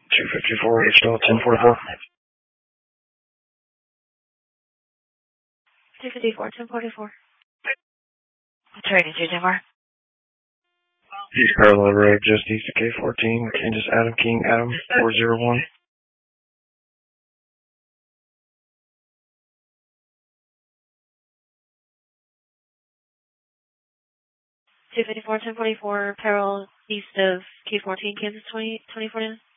254, HL 1044. 254, 1044. Training 210. East Parallel Road, just east of K14, Kansas Adam King Adam 401. 254, 1044, parallel east of K14, Kansas 2049.